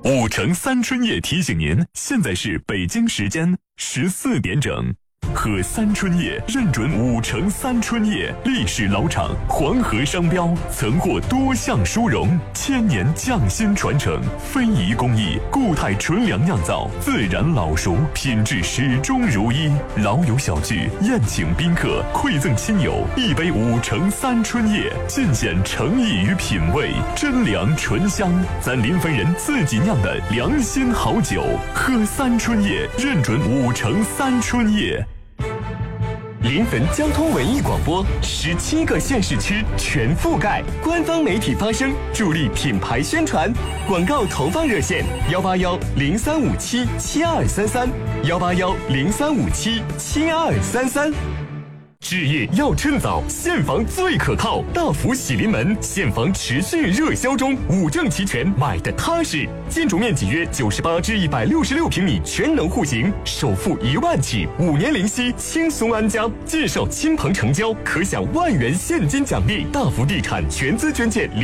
5城3春夜提醒您，现在是北京时间14点整。喝三春夜认准5城3春夜，历史老厂，黄河商标，曾获多项殊荣，1000年匠心传承，非遗工艺，固态纯粮酿造，自然老熟，品质始终如一。老友小聚，宴请宾客，馈赠亲友，一杯5城3春夜，尽显诚意与品味，真粮醇香，咱临汾人自己酿的良心好酒。喝三春夜，认准5城3春夜。 临汾交通文艺广播17个县市区全覆盖，官方媒体发声，助力品牌宣传。广告投放热线：181-0357-7233，181-0357-7233。置业要趁早，现房最可靠，大福喜临门，现房持续热销中，5证齐全，买的踏实。建筑面积约98至166平米，全能户型，首付1万起，5年零息，轻松安家。介绍亲朋成交，可享1万元现金奖励。大福地产全资捐建